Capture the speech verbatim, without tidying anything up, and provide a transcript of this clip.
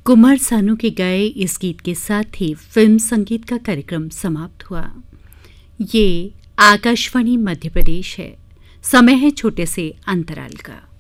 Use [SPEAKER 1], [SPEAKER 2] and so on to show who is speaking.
[SPEAKER 1] कुमार सानू के गाए इस गीत के साथ ही फिल्म संगीत का कार्यक्रम समाप्त हुआ। ये आकाशवाणी मध्य प्रदेश है। समय है छोटे से अंतराल का।